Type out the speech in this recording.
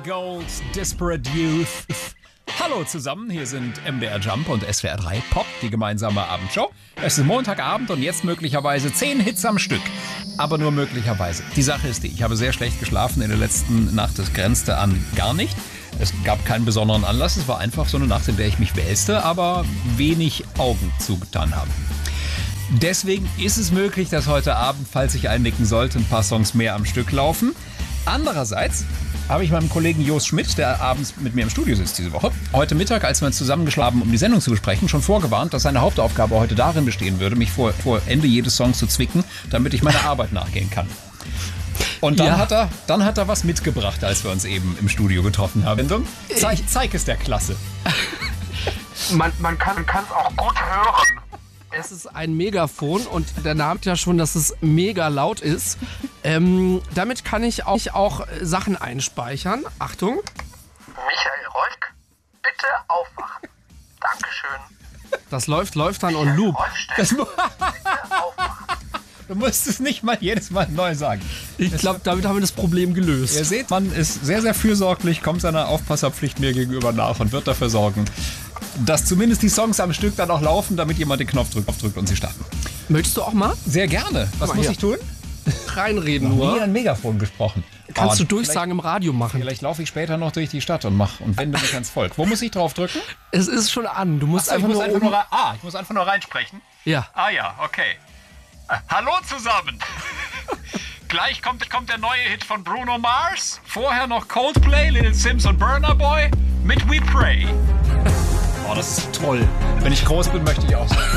Gold, Disparate Youth. Hallo zusammen, hier sind MDR Jump und SWR 3 Pop, die gemeinsame Abendshow. Es ist Montagabend und jetzt möglicherweise 10 Hits am Stück. Aber nur möglicherweise. Die Sache ist die, ich habe sehr schlecht geschlafen in der letzten Nacht. Es grenzte an gar nicht. Es gab keinen besonderen Anlass. Es war einfach so eine Nacht, in der ich mich wälzte, aber wenig Augen zugetan habe. Deswegen ist es möglich, dass heute Abend, falls ich einnicken sollte, ein paar Songs mehr am Stück laufen. Andererseits habe ich meinem Kollegen Jos Schmidt, der abends mit mir im Studio sitzt diese Woche, heute Mittag, als wir uns zusammengeschlafen haben, um die Sendung zu besprechen, schon vorgewarnt, dass seine Hauptaufgabe heute darin bestehen würde, mich vor Ende jedes Songs zu zwicken, damit ich meiner Arbeit nachgehen kann. Und dann, hat er was mitgebracht, als wir uns eben im Studio getroffen haben. Zeig es der Klasse. Man kann es auch gut hören. Es ist ein Megafon und der Name ja schon, dass es mega laut ist. Damit kann ich auch Sachen einspeichern. Achtung. Michael Rolk, bitte aufwachen. Dankeschön. Das läuft dann on Loop. Bitte aufwachen. Du musst es nicht mal jedes Mal neu sagen. Ich glaube, damit haben wir das Problem gelöst. Ihr seht, man ist sehr, sehr fürsorglich, kommt seiner Aufpasserpflicht mir gegenüber nach und wird dafür sorgen, dass zumindest die Songs am Stück dann auch laufen, damit jemand den Knopf drückt und sie starten. Möchtest du auch mal? Sehr gerne. Was muss ich tun? Reinreden Nie nur. ein Megafon gesprochen. Kannst du Durchsagen im Radio machen. Vielleicht laufe ich später noch durch die Stadt und wende mich ans Volk. Wo muss ich drauf drücken? Es ist schon an. Du musst Ich muss einfach nur reinsprechen. Ja. Ah ja, okay. Hallo zusammen. Gleich kommt der neue Hit von Bruno Mars. Vorher noch Coldplay, Little Sims und Burna Boy mit We Pray. Oh, das ist toll. Wenn ich groß bin, möchte ich auch sein.